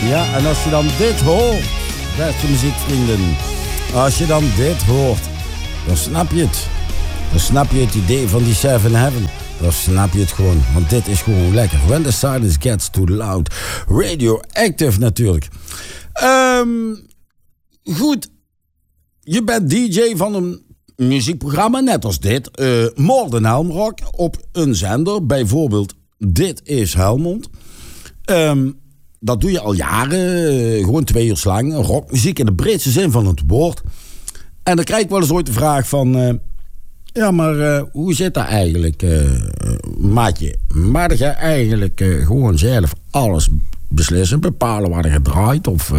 Ja, en als je dan dit hoort, beste muziekvrienden, als je dan dit hoort, dan snap je het. Dan snap je het idee van die Seven Heaven. Dan snap je het gewoon, want dit is gewoon lekker. When the silence gets too loud. Radioactive natuurlijk. Goed, je bent DJ van een muziekprogramma, net als dit. More Than Helm Rock op een zender. Bijvoorbeeld, dit is Helmond. Dat doe je al jaren, gewoon 2 uur lang. Rockmuziek in de breedste zin van het woord. En dan krijg ik wel eens ooit de vraag van... ja, maar hoe zit dat eigenlijk, maatje? Maar jij eigenlijk gewoon zelf alles beslissen, bepalen waar je draait of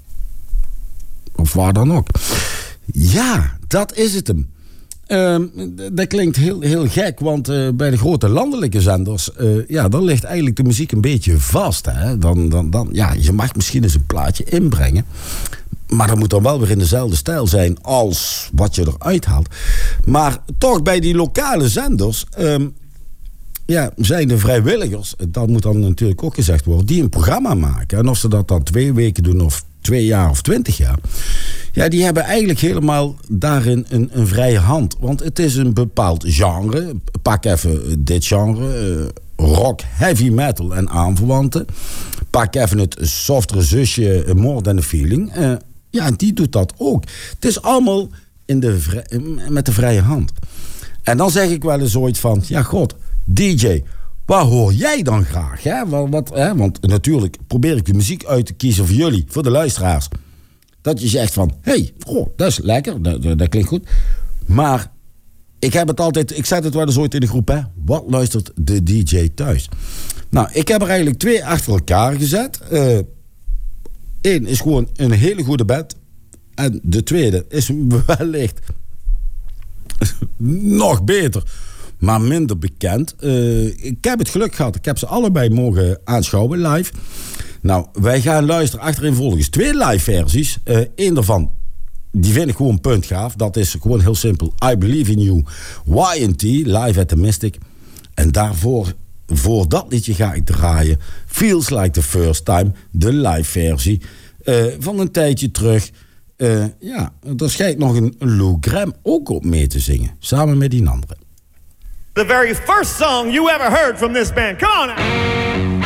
waar dan ook? Ja, dat is het hem. Dat klinkt heel gek, want bij de grote landelijke zenders... dan ligt eigenlijk de muziek een beetje vast. Hè? Dan, je mag misschien eens een plaatje inbrengen... maar dat moet dan wel weer in dezelfde stijl zijn als wat je eruit haalt. Maar toch bij die lokale zenders... zijn de vrijwilligers, dat moet dan natuurlijk ook gezegd worden... die een programma maken. En of ze dat dan 2 weken doen of 2 jaar of 20 jaar... ja, die hebben eigenlijk helemaal daarin een vrije hand. Want het is een bepaald genre. Pak even dit genre... rock, heavy metal en aanverwanten. Pak even het softere zusje More Than a Feeling. Die doet dat ook. Het is allemaal met de vrije hand. En dan zeg ik wel eens ooit van... ja, god, DJ, waar hoor jij dan graag? Hè? Want natuurlijk probeer ik de muziek uit te kiezen voor jullie, voor de luisteraars. Dat je zegt van, dat is lekker, dat klinkt goed. Maar... ik zet het wel eens ooit in de groep, hè. Wat luistert de DJ thuis? Nou, ik heb er eigenlijk 2 achter elkaar gezet. 1 is gewoon een hele goede band. En de tweede is wellicht nog beter, maar minder bekend. Ik heb het geluk gehad. Ik heb ze allebei mogen aanschouwen live. Nou, wij gaan luisteren achtereenvolgens 2 live versies. 1 daarvan... die vind ik gewoon puntgaaf. Dat is gewoon heel simpel. I Believe in You, Y&T, live at the Mystic. En daarvoor, voor dat liedje ga ik draaien... Feels Like the First Time, de live versie... van een tijdje terug. Er schijnt nog een Lou Gramm ook op mee te zingen. Samen met die andere. The very first song you ever heard from this band. Come on now.